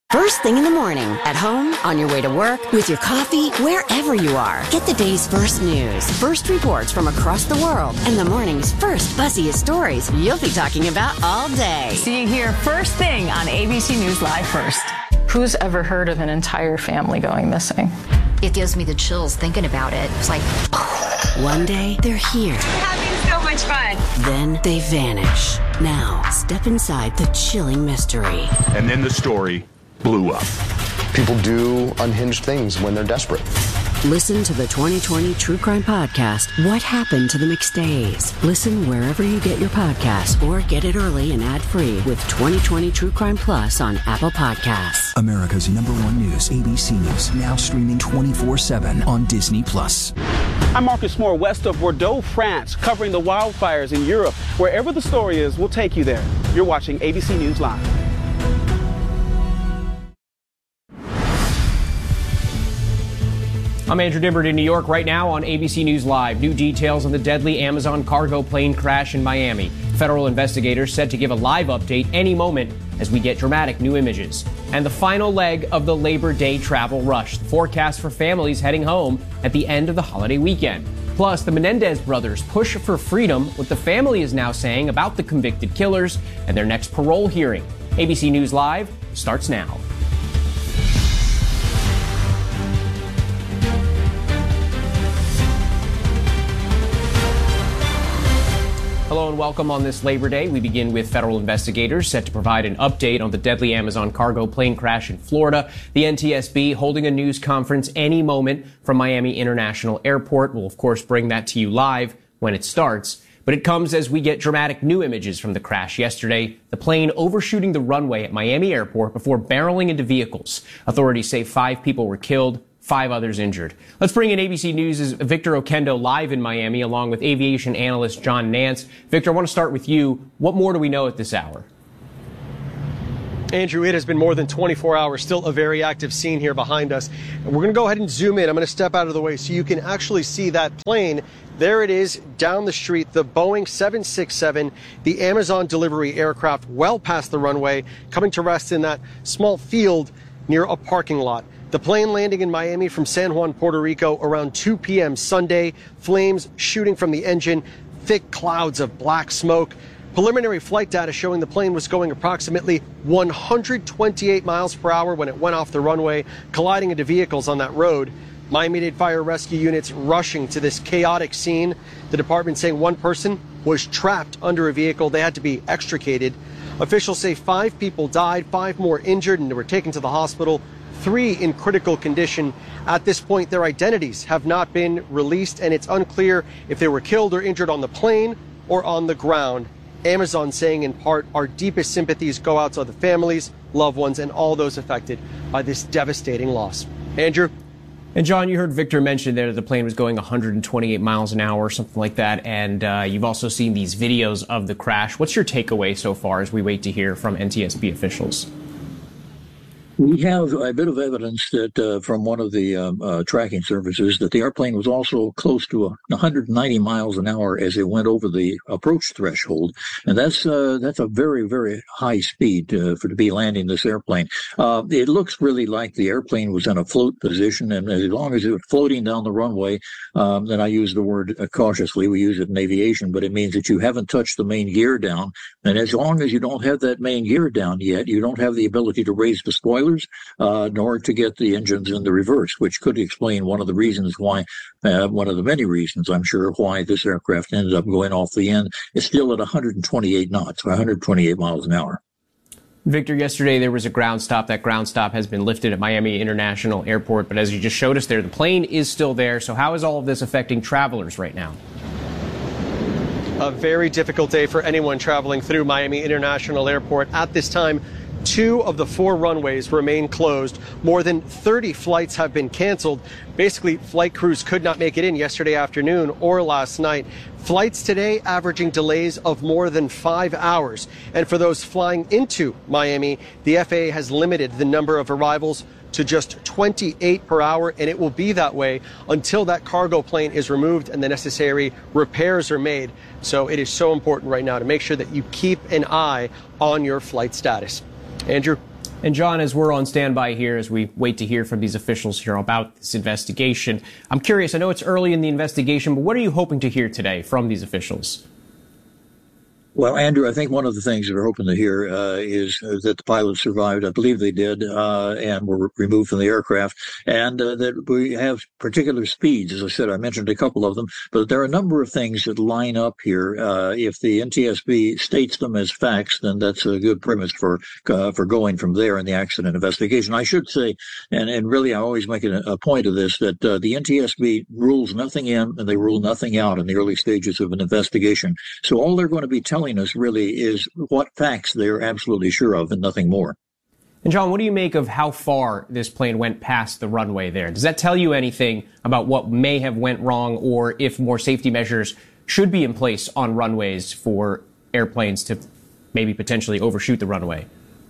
First thing in the morning, at home, on your way to work, with your coffee, wherever you are. Get the day's first news, first reports from across the world, and the morning's first buzziest stories you'll be talking about all day. See you here first thing on ABC News Live First. Who's ever heard of an entire family going missing? It gives me the chills thinking about it. It's like, one day, they're here. We're having so much fun. Then they vanish. Now, step inside the chilling mystery. And then the story blew up. People do unhinged things when they're desperate. Listen to the 2020 True Crime Podcast, What Happened to the McStays. Listen wherever you get your podcasts or get it early and ad-free with 2020 True Crime Plus on Apple Podcasts. America's #1 news, ABC News, now streaming 24/7 on Disney+. I'm Marcus Moore, west of Bordeaux, France, covering the wildfires in Europe. Wherever the story is, we'll take you there. You're watching ABC News Live. I'm Andrew Dimbert in New York right now on ABC News Live. New details on the deadly Amazon cargo plane crash in Miami. Federal investigators set to give a live update any moment as we get dramatic new images. And the final leg of the Labor Day travel rush. The forecast for families heading home at the end of the holiday weekend. Plus, the Menendez brothers push for freedom, what the family is now saying about the convicted killers and their next parole hearing. ABC News Live starts now. Hello and welcome on this Labor Day. We begin with federal investigators set to provide an update on the deadly Amazon cargo plane crash in Florida. The NTSB holding a news conference any moment from Miami International Airport. We'll, of course, bring that to you live when it starts. But it comes as we get dramatic new images from the crash yesterday. The plane overshooting the runway at Miami Airport before barreling into vehicles. Authorities say 5 people were killed, 5 others injured. Let's bring in ABC News' Victor Oquendo live in Miami, along with aviation analyst John Nance. Victor, I want to start with you. What more do we know at this hour? Andrew, it has been more than 24 hours, still a very active scene here behind us. And we're going to go ahead and zoom in. I'm going to step out of the way so you can actually see that plane. There it is down the street, the Boeing 767, the Amazon delivery aircraft, well past the runway, coming to rest in that small field near a parking lot. The plane landing in Miami from San Juan, Puerto Rico around 2 p.m. Sunday. Flames shooting from the engine, thick clouds of black smoke. Preliminary flight data showing the plane was going approximately 128 miles per hour when it went off the runway, colliding into vehicles on that road. Miami-Dade fire rescue units rushing to this chaotic scene. The department saying one person was trapped under a vehicle. They had to be extricated. Officials say 5 people died, 5 more injured, and they were taken to the hospital. 3 in critical condition. At this point, their identities have not been released, and it's unclear if they were killed or injured on the plane or on the ground. Amazon saying in part, our deepest sympathies go out to the families, loved ones, and all those affected by this devastating loss. Andrew? And John, you heard Victor mention there that the plane was going 128 miles an hour, something like that, and you've also seen these videos of the crash. What's your takeaway so far as we wait to hear from NTSB officials? We have a bit of evidence that from one of the tracking services that the airplane was also close to 190 miles an hour as it went over the approach threshold, and that's a very, very high speed to be landing this airplane. It looks really like the airplane was in a float position, and as long as it was floating down the runway, then I use the word cautiously. We use it in aviation, but it means that you haven't touched the main gear down, and as long as you don't have that main gear down yet, you don't have the ability to raise the spoilers. Nor to get the engines in the reverse, which could explain one of the reasons why, one of the many reasons, I'm sure, why this aircraft ended up going off the end. It's still at 128 knots, 128 miles an hour. Victor, yesterday there was a ground stop. That ground stop has been lifted at Miami International Airport, but as you just showed us there, the plane is still there. So how is all of this affecting travelers right now? A very difficult day for anyone traveling through Miami International Airport. At this time, 2 of the 4 runways remain closed. More than 30 flights have been canceled. Basically, flight crews could not make it in yesterday afternoon or last night. Flights today averaging delays of more than 5 hours. And for those flying into Miami, the FAA has limited the number of arrivals to just 28 per hour, and it will be that way until that cargo plane is removed and the necessary repairs are made. So it is so important right now to make sure that you keep an eye on your flight status. Andrew? And John, as we're on standby here, as we wait to hear from these officials here about this investigation, I'm curious, I know it's early in the investigation, but what are you hoping to hear today from these officials? Well, Andrew, I think one of the things that we're hoping to hear is that the pilots survived. I believe they did, and were removed from the aircraft, and that we have particular speeds. As I said, I mentioned a couple of them, but there are a number of things that line up here. If the NTSB states them as facts, then that's a good premise for going from there in the accident investigation. I should say, and really I always make a point of this, that the NTSB rules nothing in and they rule nothing out in the early stages of an investigation. So all they're going to be telling us really is what facts they're absolutely sure of and nothing more. And John, what do you make of how far this plane went past the runway there? Does that tell you anything about what may have went wrong, or if more safety measures should be in place on runways for airplanes to maybe potentially overshoot the runway?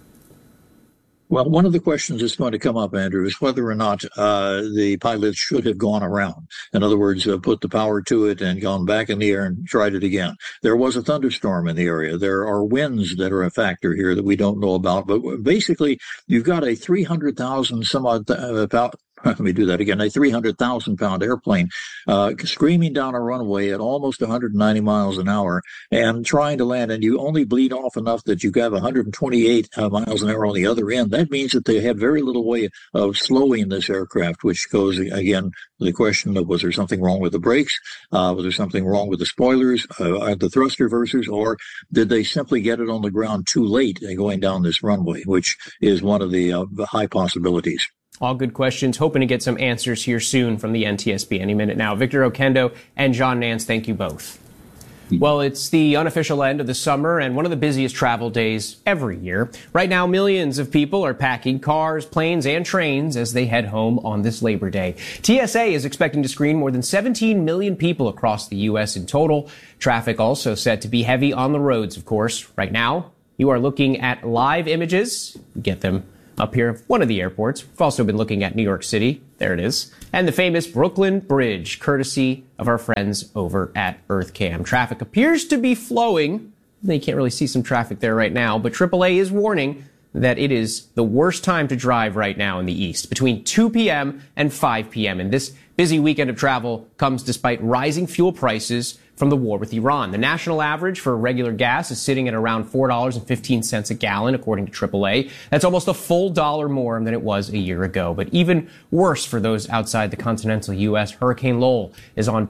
Well, one of the questions that's going to come up, Andrew, is whether or not the pilots should have gone around. In other words, put the power to it and gone back in the air and tried it again. There was a thunderstorm in the area. There are winds that are a factor here that we don't know about. But basically, you've got a 300,000 some odd let me do that again. A 300,000-pound airplane screaming down a runway at almost 190 miles an hour and trying to land, and you only bleed off enough that you have 128 miles an hour on the other end. That means that they had very little way of slowing this aircraft, which goes, again, to the question of was there something wrong with the brakes? Was there something wrong with the spoilers, the thrust reversers, or did they simply get it on the ground too late going down this runway, which is one of the high possibilities. All good questions. Hoping to get some answers here soon from the NTSB any minute now. Victor Oquendo and John Nance, thank you both. Well, it's the unofficial end of the summer and one of the busiest travel days every year. Right now, millions of people are packing cars, planes, and trains as they head home on this Labor Day. TSA is expecting to screen more than 17 million people across the U.S. in total. Traffic also set to be heavy on the roads, of course. Right now, you are looking at live images. Get them up here, one of the airports. We've also been looking at New York City. There it is. And the famous Brooklyn Bridge, courtesy of our friends over at EarthCam. Traffic appears to be flowing. You can't really see some traffic there right now, but AAA is warning that it is the worst time to drive right now in the east, between 2 p.m. and 5 p.m. And this busy weekend of travel comes despite rising fuel prices from the war with Iran. The national average for regular gas is sitting at around $4.15 a gallon, according to AAA. That's almost a full dollar more than it was a year ago. But even worse for those outside the continental U.S., Hurricane Lowell is on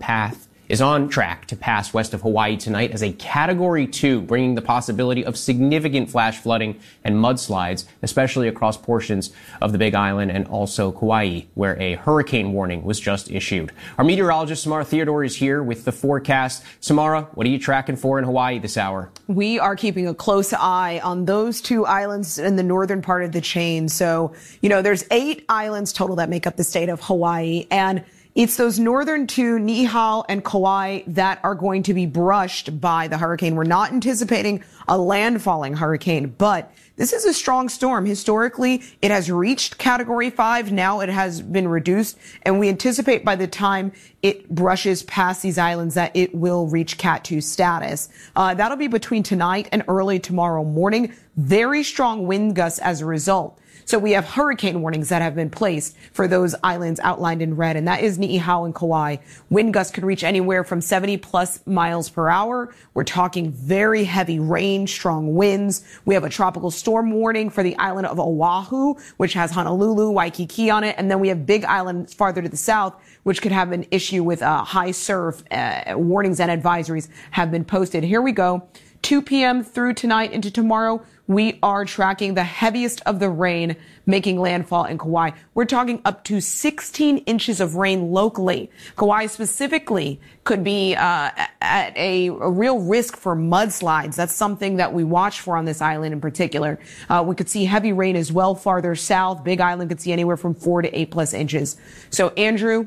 track to pass west of Hawaii tonight as a Category 2, bringing the possibility of significant flash flooding and mudslides, especially across portions of the Big Island and also Kauai, where a hurricane warning was just issued. Our meteorologist, Samara Theodore, is here with the forecast. Samara, what are you tracking for in Hawaii this hour? We are keeping a close eye on those two islands in the northern part of the chain. So, there's 8 islands total that make up the state of Hawaii, and it's those northern two, Niihau and Kauai, that are going to be brushed by the hurricane. We're not anticipating a landfalling hurricane, but this is a strong storm. Historically, it has reached Category 5. Now it has been reduced, and we anticipate by the time it brushes past these islands that it will reach Cat 2 status. That'll be between tonight and early tomorrow morning. Very strong wind gusts as a result. So we have hurricane warnings that have been placed for those islands outlined in red, and that is Niihau and Kauai. Wind gusts could reach anywhere from 70 plus miles per hour. We're talking very heavy rain, strong winds. We have a tropical storm warning for the island of Oahu, which has Honolulu, Waikiki on it. And then we have Big Island farther to the south, which could have an issue with high surf. Warnings and advisories have been posted. Here we go. 2 p.m. through tonight into tomorrow, we are tracking the heaviest of the rain making landfall in Kauai. We're talking up to 16 inches of rain locally. Kauai specifically could be at a real risk for mudslides. That's something that we watch for on this island in particular. We could see heavy rain as well farther south. Big Island could see anywhere from 4 to 8 plus inches. So, Andrew,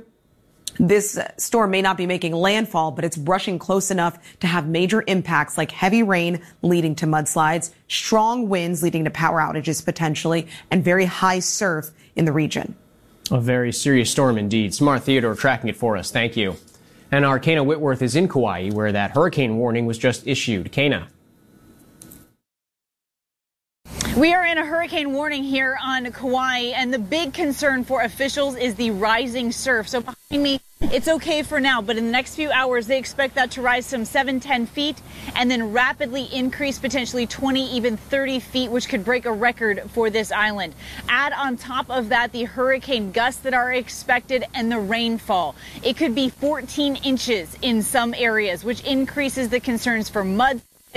this storm may not be making landfall, but it's brushing close enough to have major impacts like heavy rain leading to mudslides, strong winds leading to power outages potentially, and very high surf in the region. A very serious storm indeed. Samara Theodore tracking it for us. Thank you. And our Kayna Whitworth is in Kauai, where that hurricane warning was just issued. Kayna. We are in a hurricane warning here on Kauai, and the big concern for officials is the rising surf. So behind me, it's okay for now, but in the next few hours, they expect that to rise some 7-10 feet and then rapidly increase potentially 20, even 30 feet, which could break a record for this island. Add on top of that the hurricane gusts that are expected and the rainfall. It could be 14 inches in some areas, which increases the concerns for mud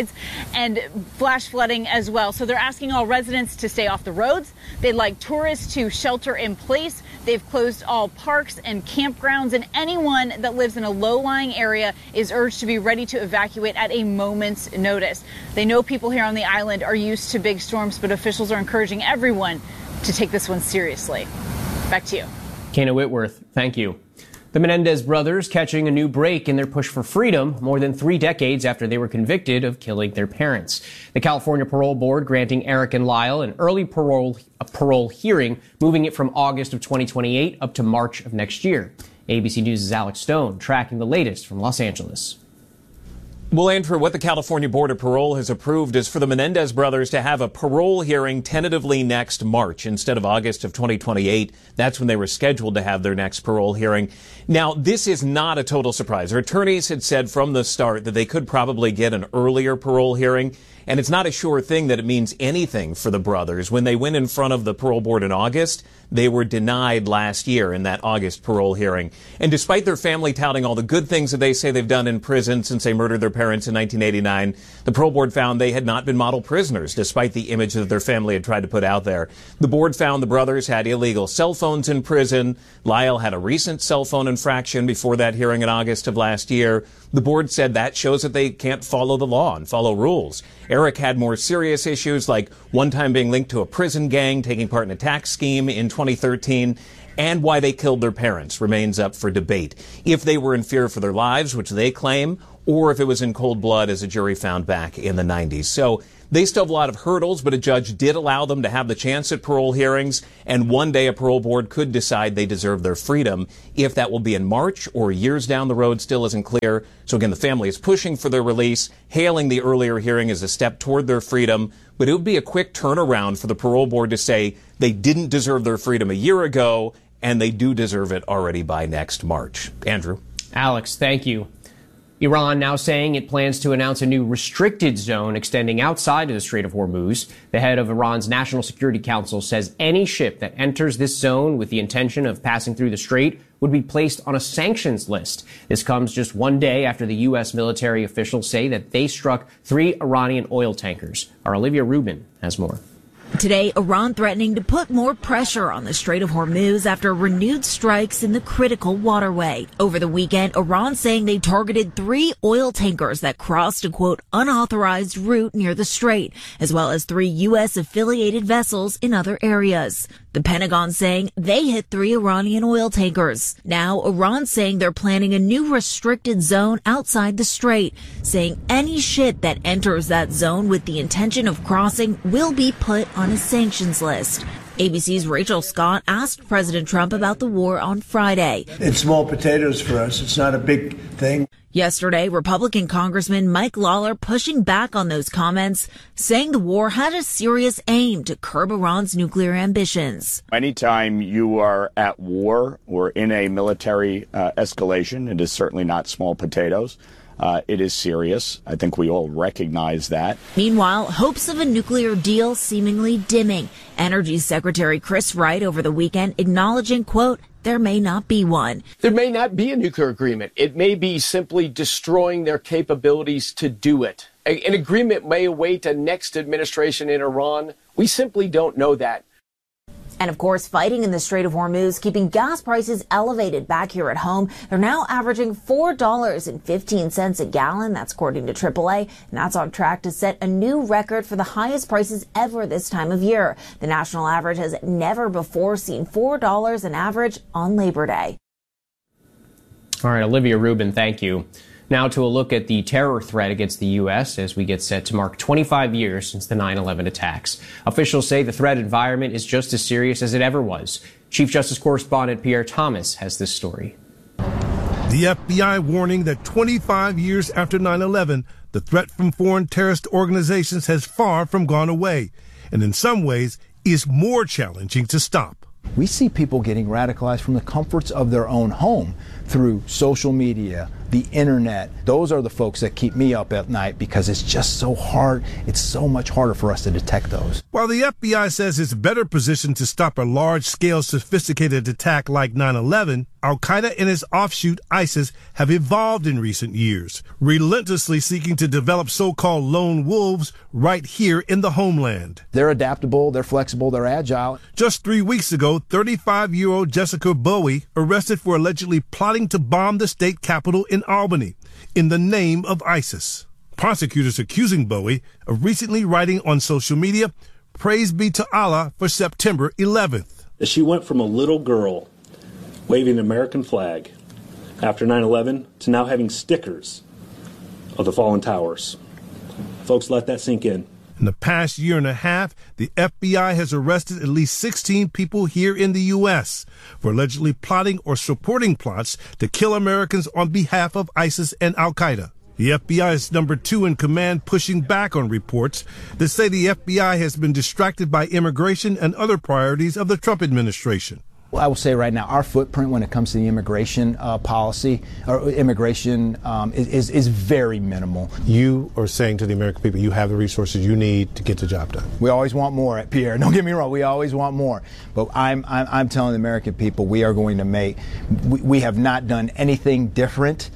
and flash flooding as well. So they're asking all residents to stay off the roads. They'd like tourists to shelter in place. They've closed all parks and campgrounds, and anyone that lives in a low-lying area is urged to be ready to evacuate at a moment's notice. They know people here on the island are used to big storms, but officials are encouraging everyone to take this one seriously. Back to you. Kana Whitworth, thank you. The Menendez brothers catching a new break in their push for freedom more than 3 decades after they were convicted of killing their parents. The California Parole Board granting Eric and Lyle an early parole hearing, moving it from August of 2028 up to March of next year. ABC News' Alex Stone tracking the latest from Los Angeles. Well, Andrew, what the California Board of Parole has approved is for the Menendez brothers to have a parole hearing tentatively next March instead of August of 2028. That's when they were scheduled to have their next parole hearing. Now, this is not a total surprise. Their attorneys had said from the start that they could probably get an earlier parole hearing, and it's not a sure thing that it means anything for the brothers. When they went in front of the parole board in August, they were denied last year in that August parole hearing. And despite their family touting all the good things that they say they've done in prison since they murdered their parents in 1989, the parole board found they had not been model prisoners, despite the image that their family had tried to put out there. The board found the brothers had illegal cell phones in prison. Lyle had a recent cell phone infraction before that hearing in August of last year. The board said that shows that they can't follow the law and follow rules. Eric had more serious issues, like one time being linked to a prison gang, taking part in a tax scheme in 2013, and why they killed their parents remains up for debate. If they were in fear for their lives, which they claim, or if it was in cold blood, as a jury found back in the 90s. So they still have a lot of hurdles, but a judge did allow them to have the chance at parole hearings, and one day a parole board could decide they deserve their freedom. If that will be in March or years down the road still isn't clear. So again, the family is pushing for their release, hailing the earlier hearing as a step toward their freedom, but it would be a quick turnaround for the parole board to say they didn't deserve their freedom a year ago, and they do deserve it already by next March. Andrew. Alex, thank you. Iran now saying it plans to announce a new restricted zone extending outside of the Strait of Hormuz. The head of Iran's National Security Council says any ship that enters this zone with the intention of passing through the strait would be placed on a sanctions list. This comes just one day after the U.S. military officials say that they struck 3 Iranian oil tankers. Our Olivia Rubin has more. Today, Iran threatening to put more pressure on the Strait of Hormuz after renewed strikes in the critical waterway. Over the weekend, Iran saying they targeted 3 oil tankers that crossed a, quote, unauthorized route near the strait, as well as 3 U.S.-affiliated vessels in other areas. The Pentagon saying they hit 3 Iranian oil tankers. Now, Iran saying they're planning a new restricted zone outside the strait, saying any ship that enters that zone with the intention of crossing will be put on a sanctions list. ABC's Rachel Scott asked President Trump about the war on Friday. It's small potatoes for us. It's not a big thing. Yesterday, Republican Congressman Mike Lawler pushing back on those comments, saying the war had a serious aim to curb Iran's nuclear ambitions. Anytime you are at war or in a military escalation, it is certainly not small potatoes. It is serious. I think we all recognize that. Meanwhile, hopes of a nuclear deal seemingly dimming. Energy Secretary Chris Wright over the weekend acknowledging, quote, there may not be one. There may not be a nuclear agreement. It may be simply destroying their capabilities to do it. An agreement may await a next administration in Iran. We simply don't know that. And of course, fighting in the Strait of Hormuz, keeping gas prices elevated back here at home. They're now averaging $4.15 a gallon. That's according to AAA. And that's on track to set a new record for the highest prices ever this time of year. The national average has never before seen $4 an average on Labor Day. All right, Olivia Rubin, thank you. Now to a look at the terror threat against the U.S. as we get set to mark 25 years since the 9/11 attacks. Officials say the threat environment is just as serious as it ever was. Chief Justice Correspondent Pierre Thomas has this story. The FBI warning that 25 years after 9/11, the threat from foreign terrorist organizations has far from gone away. and in some ways is more challenging to stop. We see people getting radicalized from the comforts of their own home through social media, the internet. Those are the folks that keep me up at night because it's just so hard. It's so much harder for us to detect those. While the FBI says it's better positioned to stop a large-scale sophisticated attack like 9/11, Al-Qaeda and its offshoot ISIS have evolved in recent years, relentlessly seeking to develop so-called lone wolves right here in the homeland. They're adaptable, they're flexible, they're agile. Just 3 weeks ago, 35-year-old Jessica Bowie arrested for allegedly plotting to bomb the state capitol in Albany in the name of ISIS. Prosecutors accusing Bowie of recently writing on social media, "Praise be to Allah for September 11th. She went from a little girl waving the American flag after 9/11 to now having stickers of the fallen towers. Folks, let that sink in. In the past year and a half, the FBI has arrested at least 16 people here in the U.S. for allegedly plotting or supporting plots to kill Americans on behalf of ISIS and Al-Qaeda. The FBI is number 2 in command, pushing back on reports that say the FBI has been distracted by immigration and other priorities of the Trump administration. Well, I will say right now, our footprint when it comes to the immigration policy or immigration is very minimal. You are saying to the American people, you have the resources you need to get the job done. We always want more, Pierre. Don't get me wrong. We always want more. But I'm telling the American people, we are going to we have not done anything different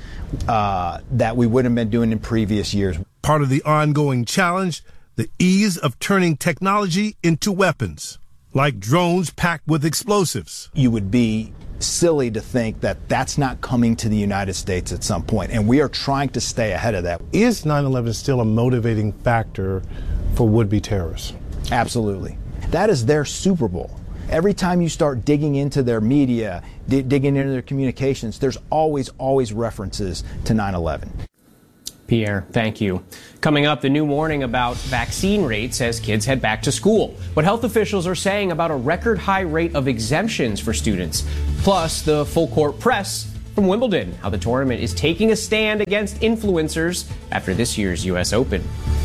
that we wouldn't have been doing in previous years. Part of the ongoing challenge, the ease of turning technology into weapons, like drones packed with explosives. You would be silly to think that that's not coming to the United States at some point, and we are trying to stay ahead of that. Is 9/11 still a motivating factor for would-be terrorists? Absolutely. That is their Super Bowl. Every time you start digging into their media, digging into their communications, there's always references to 9/11. Pierre, thank you. Coming up, the new warning about vaccine rates as kids head back to school. What health officials are saying about a record high rate of exemptions for students. Plus, the full court press from Wimbledon. How the tournament is taking a stand against influencers after this year's U.S. Open.